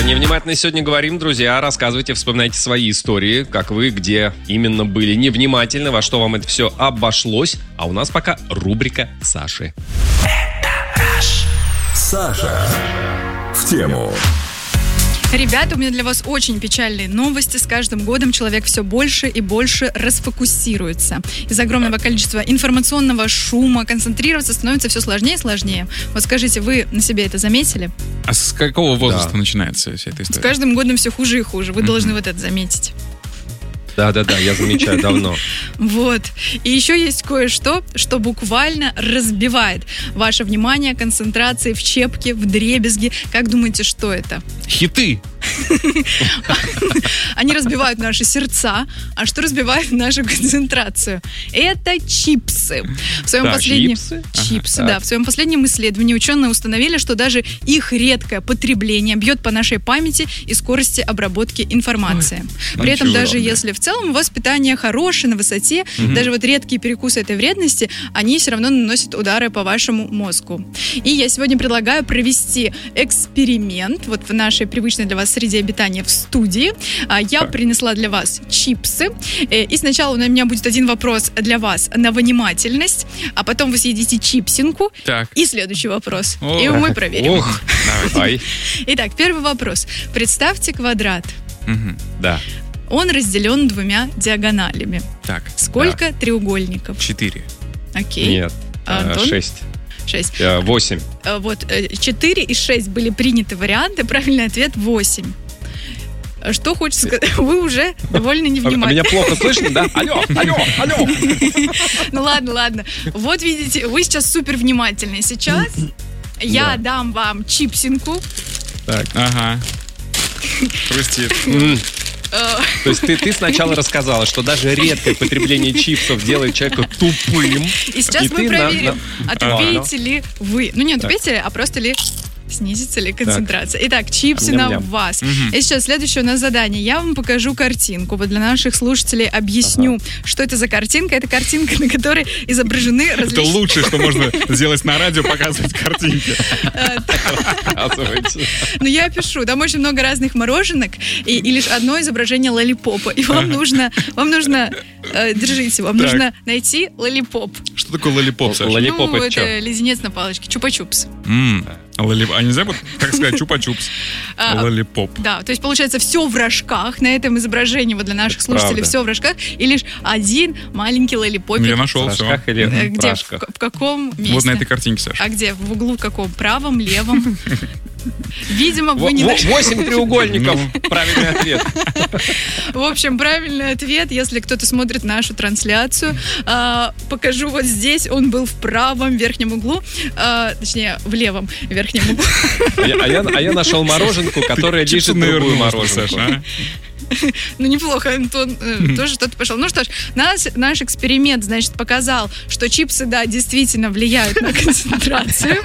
невнимательно сегодня говорим, друзья. Рассказывайте, вспоминайте свои истории, как вы, где именно были невнимательны, во что вам это все обошлось. А у нас пока рубрика Саши. Саша в тему. Ребята, у меня для вас очень печальные новости. С каждым годом человек все больше и больше расфокусируется. Из-за огромного количества информационного шума концентрироваться становится все сложнее и сложнее. Вот скажите, вы на себе это заметили? А с какого возраста начинается вся эта история? С каждым годом все хуже и хуже. Вы должны вот это заметить. Да-да-да, я замечаю давно. Вот. И еще есть кое-что, что буквально разбивает ваше внимание, концентрации в щепки, в дребезги. Как думаете, что это? Хиты! Они разбивают наши сердца. А что разбивает нашу концентрацию? Это чипсы. В своем последнем... Чипсы, да. В своем последнем исследовании ученые установили, что даже их редкое потребление бьет по нашей памяти и скорости обработки информации. При этом даже если в целом у вас питание хорошее, на высоте, даже вот редкие перекусы этой вредности, они все равно наносят удары по вашему мозгу. И я сегодня предлагаю провести эксперимент вот в нашей привычной для вас среде обитания в студии. Я принесла для вас чипсы. И сначала у меня будет один вопрос для вас на внимательность, а потом вы съедите чипсинку. Так. И следующий вопрос. И мы проверим. Ох, давай. Итак, первый вопрос. Представьте квадрат. Да. Он разделен двумя диагоналями. Так. Сколько треугольников? 4. Окей. Нет, Антон? 6. 6. 8. Вот 4 и 6 были приняты варианты. Правильный ответ 8. Что хочется сказать? Вы уже довольно невнимательны. Меня плохо слышно, да? Алло. Ну ладно. Вот видите, вы сейчас супер внимательны. Сейчас я дам вам чипсинку. Так. Ага. Хрустит. То есть ты сначала рассказала, что даже редкое потребление чипсов делает человека тупым. И сейчас мы проверим, ответите ли вы. Ну не ответили, а просто ли снизится ли концентрация. Итак, чипсы на вас. И сейчас следующее у нас задание. Я вам покажу картинку. Вот для наших слушателей объясню, что это за картинка. Это картинка, на которой изображены различные... Это лучшее, что можно сделать на радио, показывать картинки. Ну, я пишу. Там очень много разных мороженок и лишь одно изображение лоллипопа. И вам нужно... Держите, вам нужно найти лоллипоп. Что такое лоллипоп, Саша? Лоллипоп Ну, это что? это леденец на палочке. Чупа-чупс. А нельзя вот, как сказать, чупа-чупс? Лоллипоп. Да, то есть получается все в рожках. На этом изображении вот для наших слушателей правда. все в рожках. И лишь один маленький лоллипопик. Я нашел В все. рожках или в Где? прашках? В каком месте? Вот на этой картинке, Саша. А где? В углу каком? Правом, левом? Видимо, вы не нашли. 8 треугольников. Правильный ответ. В общем, правильный ответ, если кто-то смотрит нашу трансляцию, покажу вот здесь. Он был в правом верхнем углу, точнее, в левом верхнем углу. А я нашел мороженку, которая держит другую мороженку. Ну, неплохо, Антон тоже что-то пошел. Ну что ж, наш эксперимент, значит, показал, что чипсы, да, действительно влияют на концентрацию.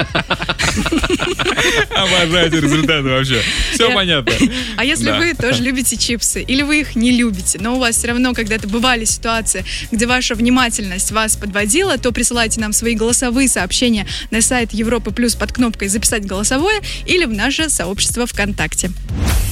Обожайте результаты вообще. Все понятно. А если вы тоже любите чипсы, или вы их не любите, но у вас все равно когда-то бывали ситуации, где ваша внимательность вас подводила, то присылайте нам свои голосовые сообщения на сайт Европы Плюс под кнопкой «Записать голосовое» или в наше сообщество ВКонтакте.